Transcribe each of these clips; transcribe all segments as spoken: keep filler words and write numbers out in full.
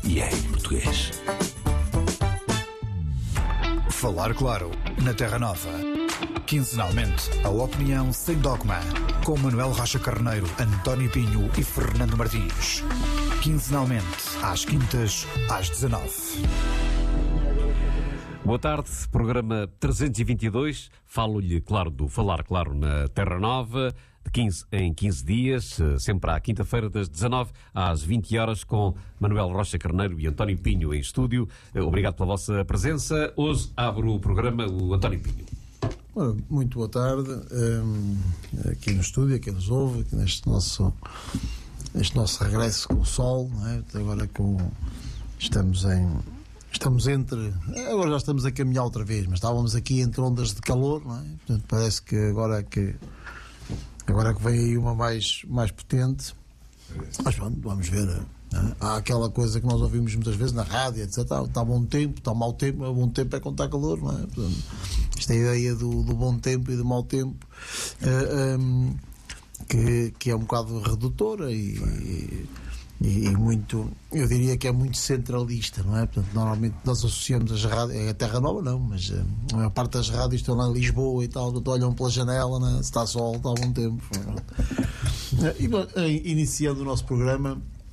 e é em português. Falar Claro, na Terra Nova. Quinzenalmente, a opinião sem dogma, com Manuel Rocha Carneiro, António Pinho e Fernando Martins. Quinzenalmente, às quintas, às dezanove. Boa tarde, programa trezentos e vinte e dois. Falo-lhe, claro, do Falar Claro na Terra Nova, de quinze em quinze dias, sempre à quinta-feira, das dezanove às vinte horas, com Manuel Rocha Carneiro e António Pinho em estúdio. Obrigado pela vossa presença. Hoje abro o programa o António Pinho. Muito boa tarde, um, aqui no estúdio, aqui nos ouve, aqui neste nosso, este nosso regresso com o sol, não é? Agora com, estamos em... Estamos entre... Agora já estamos a caminhar outra vez, mas estávamos aqui entre ondas de calor, não é? Portanto, parece que agora é que... Agora é que vem aí uma mais, mais potente. Mas pronto, vamos ver. Não é? Há aquela coisa que nós ouvimos muitas vezes na rádio, etcétera. Está bom tempo, está mau tempo. O bom tempo é quando está calor, não é? Portanto, esta ideia do, do bom tempo e do mau tempo uh, um, que, que é um bocado redutora e... E, e muito, eu diria que é muito centralista, não é? Portanto, normalmente nós associamos as rádios, a Terra Nova não, mas a maior parte das rádios estão lá em Lisboa e tal, olham pela janela, né? Se está sol, está a bom tempo. E, iniciando o nosso programa,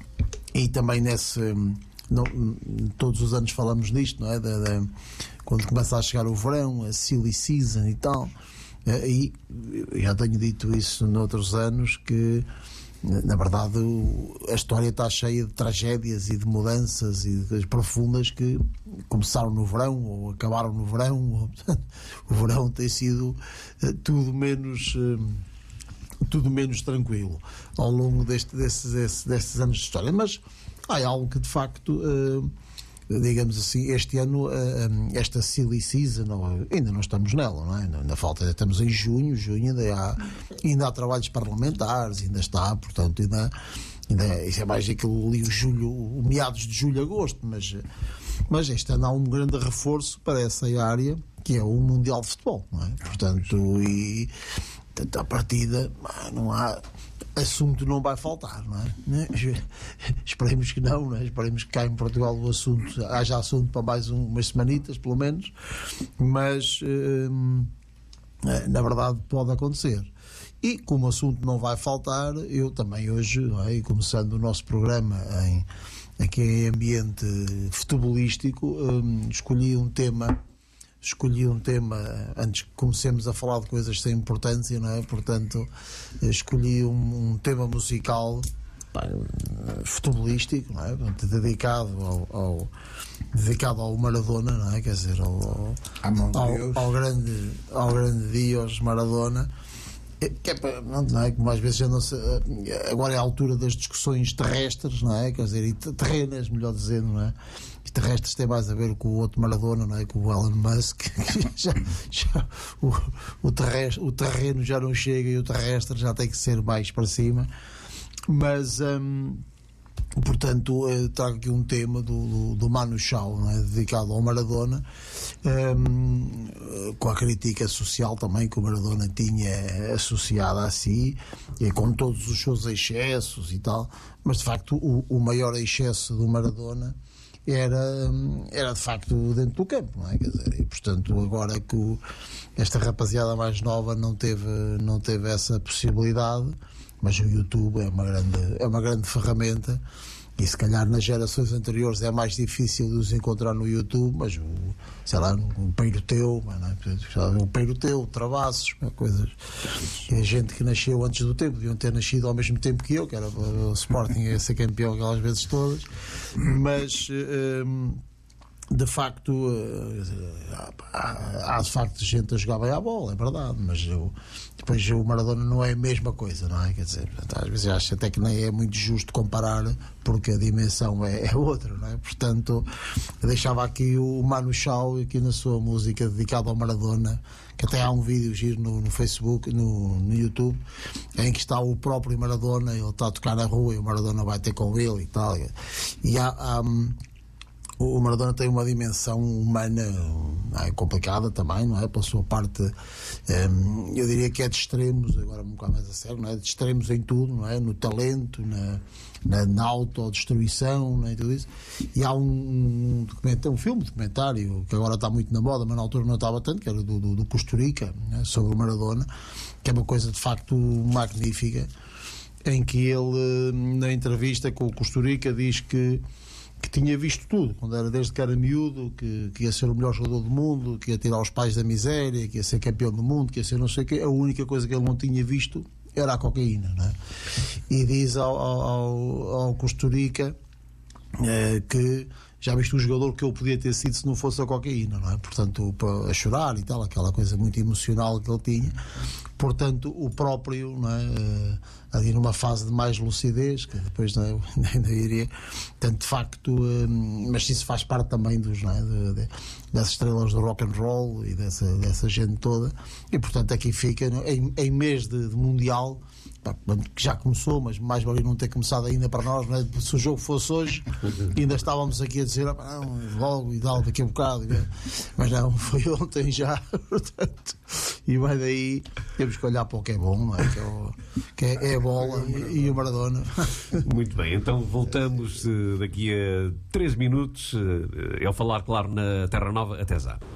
e também nesse, não, todos os anos falamos nisto, não é? De, de, quando começa a chegar o verão, a silly season e tal, e já tenho dito isso noutros anos, que na verdade a história está cheia de tragédias e de mudanças e de profundas que começaram no verão ou acabaram no verão. Ou, o verão tem sido uh, tudo menos uh, tudo menos tranquilo ao longo deste, destes, destes, destes anos de história, mas há algo que de facto uh, digamos assim, este ano, esta silly season, ainda não estamos nela, não é? Ainda falta, estamos em junho, junho ainda há, ainda há trabalhos parlamentares, ainda está, portanto, ainda, ainda isso é mais aquilo ali, o julho, o meados de julho, agosto, mas, mas este ano há um grande reforço para essa área, que é o Mundial de Futebol, não é? Portanto, e portanto, à partida, não há... assunto não vai faltar, não é? Esperemos que não, não é? Esperemos que cá em Portugal o assunto, haja assunto para mais um, umas semanitas, pelo menos, mas hum, na verdade pode acontecer. E como o assunto não vai faltar, eu também hoje, não é? Começando o nosso programa em, aqui em ambiente futebolístico, hum, escolhi um tema Escolhi um tema, antes que comecemos a falar de coisas sem importância, não é? Portanto, escolhi um, um tema musical, pá, futebolístico, não é? Portanto, dedicado ao, ao, dedicado ao Maradona, não é? Quer dizer, ao, ao, ao, ao, grande, ao grande Dios Maradona. Que é, não é? Como às vezes já não se, agora é a altura das discussões terrestres, não é? Quer dizer, e terrenas, melhor dizendo, não é? E terrestres tem mais a ver com o outro Maradona, não é? Com o Elon Musk. já, já, o, o, terrestre, o terreno já não chega e o terrestre já tem que ser mais para cima. Mas, hum, portanto, eu trago aqui um tema do, do, do Manu Chao, não é? Dedicado ao Maradona, um, com a crítica social também que o Maradona tinha associada a si, e com todos os seus excessos e tal, mas de facto o, o maior excesso do Maradona era, era de facto dentro do campo, não é? Quer dizer, e portanto agora que o, esta rapaziada mais nova não teve, não teve essa possibilidade, mas o YouTube é uma grande, é uma grande ferramenta, e se calhar nas gerações anteriores é mais difícil de os encontrar no YouTube, mas o, sei lá, o Peiroteu, o Peiroteu, o Travassos, coisas, e a gente que nasceu antes do tempo, deviam ter nascido ao mesmo tempo que eu, que era o Sporting ia ser campeão aquelas vezes todas, mas hum, de facto há, há de facto gente a jogar bem à bola, é verdade, mas eu, depois o Maradona não é a mesma coisa, não é? Quer dizer, às vezes acho até que nem é muito justo comparar, porque a dimensão é, é outra, não é? Portanto, eu deixava aqui o Manu Chao aqui na sua música dedicada ao Maradona, que até há um vídeo giro no, no Facebook, no, no YouTube, em que está o próprio Maradona, ele está a tocar na rua e o Maradona vai ter com ele e tal, e há, há o Maradona tem uma dimensão humana, não é, complicada também, não é? Pela sua parte, um, eu diria que é de extremos, agora um bocado mais a sério, não é? De extremos em tudo, não é? No talento, na, na, na autodestruição, não é? Tudo isso. E há um, um, documentário, um filme documentário que agora está muito na moda, mas na altura não estava tanto, que era do, do, do Costa Rica, né? Sobre o Maradona, que é uma coisa de facto magnífica, em que ele, na entrevista com o Costa Rica, diz que que tinha visto tudo, quando era, desde que era miúdo, que, que ia ser o melhor jogador do mundo, que ia tirar os pais da miséria, que ia ser campeão do mundo, que ia ser não sei o quê. A única coisa que ele não tinha visto era a cocaína, não é? E diz ao, ao, ao Costa Rica eh, que já viste o jogador que ele podia ter sido se não fosse a cocaína, não é? Portanto, a chorar e tal, aquela coisa muito emocional que ele tinha. Portanto, o próprio, não é, ali numa fase de mais lucidez, que depois não é, ainda iria, portanto, de facto, mas isso faz parte também dos, não é, de, de, das estrelas do rock and roll e dessa, dessa gente toda, e portanto aqui fica, em, em mês de, de Mundial, que já começou, mas mais valia não ter começado ainda para nós, não é? Se o jogo fosse hoje, ainda estávamos aqui a dizer, ah, não, logo e tal, daqui a bocado, mas não, foi ontem já, portanto, e vai daí, temos que olhar para o que é bom, não é? Que é, o, que é, é a bola e, e o Maradona. Muito bem, então voltamos uh, daqui a três minutos, uh, ao falar, claro, na Terra Nova. Até já.